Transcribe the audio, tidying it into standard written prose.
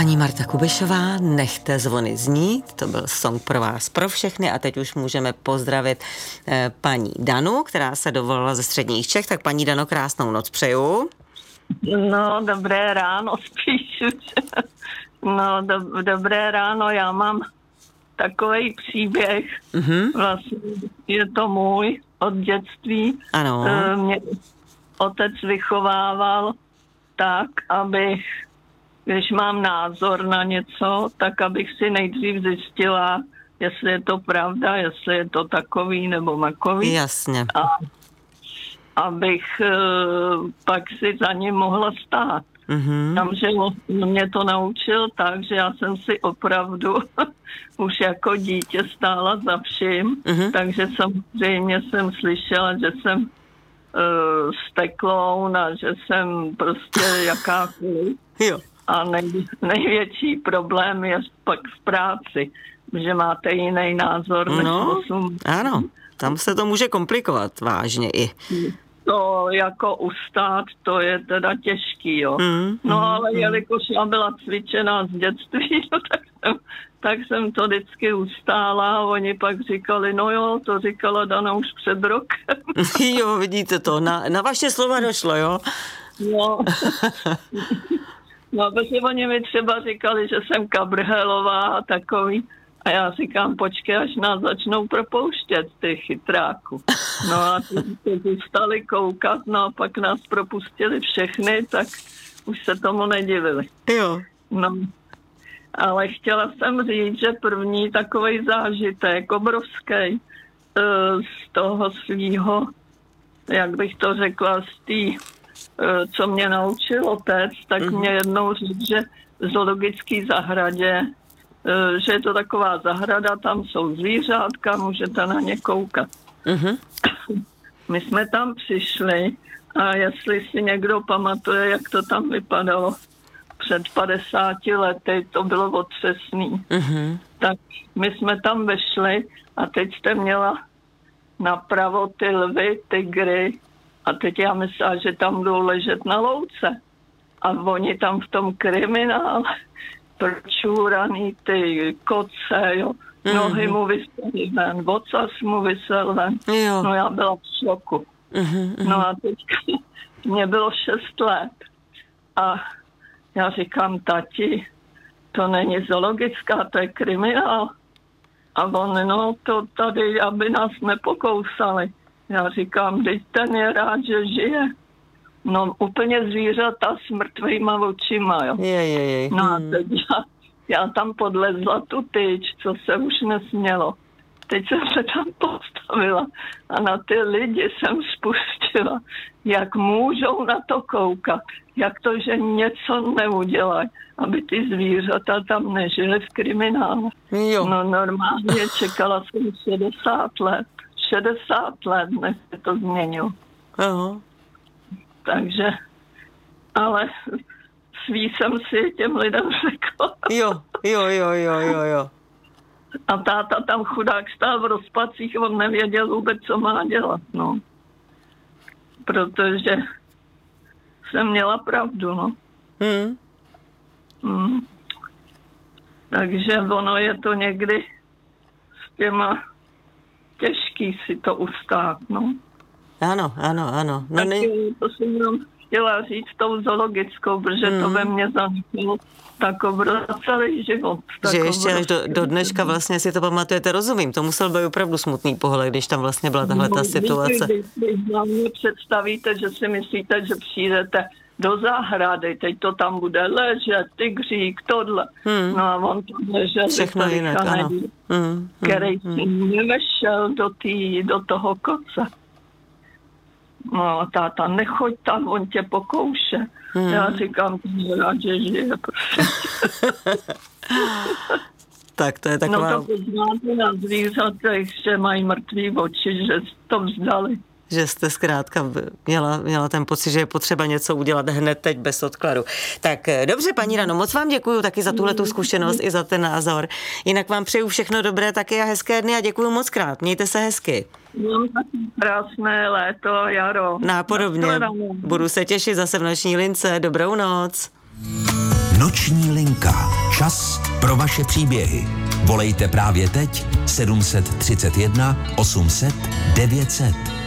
Paní Marta Kubišová, Nechte zvony znít, to byl song pro vás, pro všechny a teď už můžeme pozdravit paní Danu, která se dovolila ze středních Čech, tak paní Dano, krásnou noc přeju. No, dobré ráno spíš už. No, dobré ráno, já mám takovej příběh, vlastně je to můj od dětství. Ano. Mě otec vychovával tak, abych, když mám názor na něco, tak abych si nejdřív zjistila, jestli je to pravda, jestli je to takový nebo makový. Jasně. A abych pak si za ním mohla stát. Takže mě to naučil tak, že já jsem si opravdu už jako dítě stála za vším, takže samozřejmě jsem slyšela, že jsem stekloun a že jsem prostě jakákoliv. Jo. A největší problém je pak v práci, že máte jiný názor než 8. Ano, tam se to může komplikovat vážně i. To jako ustát, to je teda těžký, jo. Ale jelikož já byla cvičená z dětství, tak jsem to vždycky ustála a oni pak říkali, no jo, to říkala Dana už před rokem. Jo, vidíte to, na vaše slova došlo, jo? No, protože oni mi třeba říkali, že jsem kabrhelová a takový. A já říkám, počkej, až nás začnou propouštět, ty chytráku. No a ty zůstali koukat, no a pak nás propustili všechny, tak už se tomu nedivili. Jo. No, ale chtěla jsem říct, že první takovej zážitek, obrovský, z toho svýho, jak bych to řekla, z té, co mě naučil otec, tak mě jednou říct, že v zoologické zahradě, že je to taková zahrada, tam jsou zvířátka, můžete na ně koukat. My jsme tam přišli a jestli si někdo pamatuje, jak to tam vypadalo před 50 lety, to bylo otřesný. Tak my jsme tam vešli a teď jste měla napravo ty lvy, tygry a teď já myslela, že tam budou ležet na louce. A oni tam v tom kriminále pročúraný ty koce, jo. Nohy mu vysely ven, ocas mu vysel ven. Jo. No já byla v šoku. No a teď mě bylo 6 let. A já říkám, tati, to není zoologická, to je kriminál. A on, no to tady, aby nás nepokousali. Já říkám, teď ten je rád, že žije. No úplně zvířata s mrtvýma očima, jo. Je. No a teď já tam podlezla tu tyč, co se už nesmělo. Teď jsem se tam postavila a na ty lidi jsem spustila, jak můžou na to koukat, jak to, že něco neudělají, aby ty zvířata tam nežily v kriminále. Jo. No normálně čekala jsem 60 let. 60 let, než se to změnilo. Aha. Takže, ale svý jsem si těm lidem řekla. Jo. A táta tam chudák stál v rozpacích, on nevěděl vůbec, co má dělat, no. Protože jsem měla pravdu, no. Takže ono je to někdy s těma těžký si to ustát, no. Ano. No, tak to jsem jenom chtěla říct tou zoologickou, protože to ve mně zanechalo tak celý život. Že ještě až do dneška vlastně si to pamatujete, rozumím. To musel být opravdu smutný pohled, když tam vlastně byla tahle ta situace. Když hlavně představíte, že si myslíte, že přijdete do zahrady, teď to tam bude ležet, tygřík, tohle. No a on tam ležel, všechno jinak, ano. Který si nevešel do toho koce. No, táta, nechoď tam, on tě pokouše. Já říkám, rád, že žije. Tak to je taková... No to poznáte na zvířatech, že mají mrtvý oči, že to vzdali. Že jste zkrátka měla ten pocit, že je potřeba něco udělat hned teď bez odkladu. Tak dobře, paní Dano, moc vám děkuju taky za tuhletu zkušenost i za ten názor. Jinak vám přeju všechno dobré taky a hezké dny a děkuju moc krát. Mějte se hezky. Mám taky krásné léto, jaro. Nápodobně. Budu se těšit zase v noční lince. Dobrou noc. Noční linka. Čas pro vaše příběhy. Volejte právě teď 731 800 900.